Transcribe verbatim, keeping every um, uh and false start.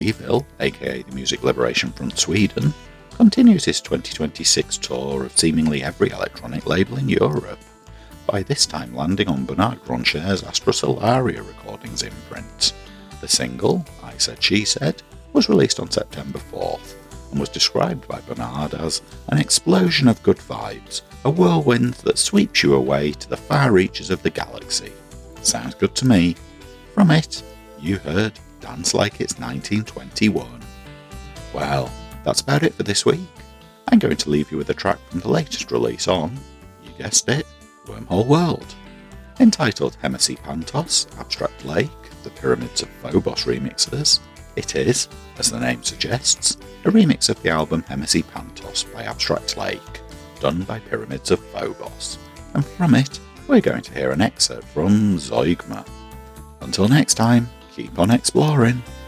Evil, aka the Music Liberation Front Sweden, continues his twenty twenty-six tour of seemingly every electronic label in Europe, by this time landing on Bernard Grancher's Astra Solaria Recordings imprint. The single, I Said She Said, was released on September fourth, and was described by Bernard as an explosion of good vibes, a whirlwind that sweeps you away to the far reaches of the galaxy. Sounds good to me. From it, you heard Dance Like It's nineteen twenty-one. Well, that's about it for this week. I'm going to leave you with a track from the latest release on, you guessed it, Wormhole World. Entitled Hemesi Pantos, Abstract Lake, the Pyramids of Phobos remixes, it is, as the name suggests, a remix of the album Hemesi Pantos by Abstract Lake, done by Pyramids of Phobos, and from it we're going to hear an excerpt from Zeugma. Until next time, keep on exploring.